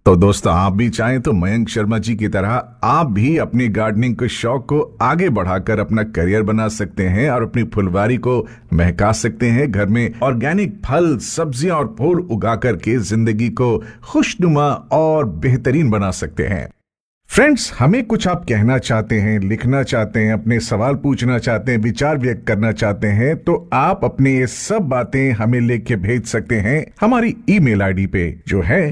तो दोस्तों, आप भी चाहें तो मयंक शर्मा जी की तरह आप भी अपनी गार्डनिंग के शौक को आगे बढ़ाकर अपना करियर बना सकते हैं और अपनी फुलवारी को महका सकते हैं। घर में ऑर्गेनिक फल, सब्जियां और फूल उगा करके जिंदगी को खुशनुमा और बेहतरीन बना सकते हैं। फ्रेंड्स, हमें कुछ आप कहना चाहते हैं, लिखना चाहते हैं, अपने सवाल पूछना चाहते हैं, विचार व्यक्त करना चाहते हैं, तो आप अपनी ये सब बातें हमें लिख के भेज सकते हैं हमारी ईमेल आईडी पे, जो है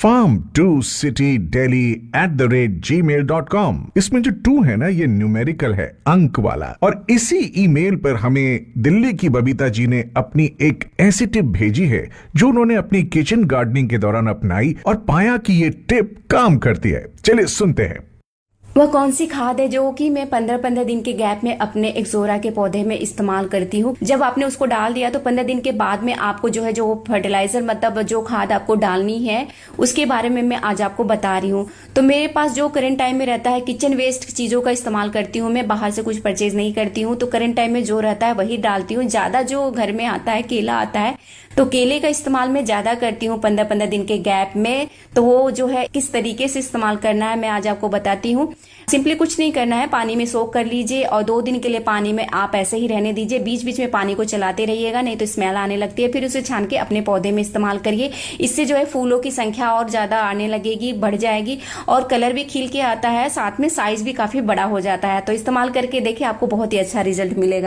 farm2citydelhi@gmail.com। इसमें जो 2 है ना, ये न्यूमेरिकल है, अंक वाला। और इसी ईमेल पर हमें दिल्ली की बबीता जी ने अपनी एक ऐसी टिप भेजी है जो उन्होंने अपनी किचन गार्डनिंग के दौरान अपनाई और पाया कि ये टिप काम करती है। चलिए सुनते हैं। वह कौन सी खाद है जो कि मैं 15-15 दिन के गैप में अपने एक्सोरा के पौधे में इस्तेमाल करती हूँ। जब आपने उसको डाल दिया तो 15 दिन के बाद में आपको जो है, जो फर्टिलाइजर मतलब जो खाद आपको डालनी है, उसके बारे में मैं आज आपको बता रही हूँ। तो मेरे पास जो करंट टाइम में रहता है, किचन वेस्ट चीजों का इस्तेमाल करती हूँ मैं, बाहर से कुछ परचेज नहीं करती हूँ। तो करंट टाइम में जो रहता है वही डालती हूँ। ज्यादा जो घर में आता है, केला आता है, तो केले का इस्तेमाल मैं ज्यादा करती हूँ 15-15 दिन के गैप में। तो वो जो है किस तरीके से इस्तेमाल करना है मैं आज आपको बताती हूँ। सिंपली कुछ नहीं करना है, पानी में सोक कर लीजिए और 2 दिन के लिए पानी में आप ऐसे ही रहने दीजिए। बीच बीच में पानी को चलाते रहिएगा, नहीं तो स्मेल आने लगती है। फिर उसे छान के अपने पौधे में इस्तेमाल करिए। इससे जो है फूलों की संख्या और ज्यादा आने लगेगी, बढ़ जाएगी और कलर भी खिल के आता है, साथ में साइज भी काफी बड़ा हो जाता है। तो इस्तेमाल करके देखिए, आपको बहुत ही अच्छा रिजल्ट मिलेगा।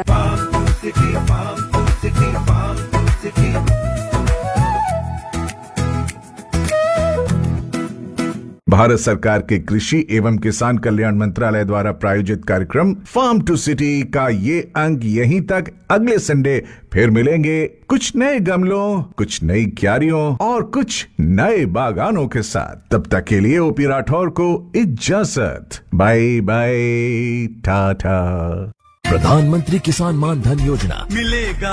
भारत सरकार के कृषि एवं किसान कल्याण मंत्रालय द्वारा प्रायोजित कार्यक्रम फार्म टू सिटी का ये अंक यहीं तक। अगले संडे फिर मिलेंगे कुछ नए गमलों, कुछ नई क्यारियों और कुछ नए बागानों के साथ। तब तक के लिए ओपी राठौर को इजाजत। Bye bye, Tata. प्रधानमंत्री किसान मान धन योजना मिलेगा